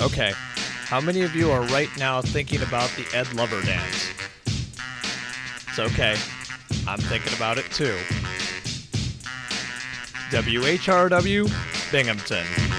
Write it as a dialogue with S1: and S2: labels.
S1: Okay, how many of you are right now thinking about the Ed Lover dance? It's okay. I'm thinking about it too. WHRW, Binghamton.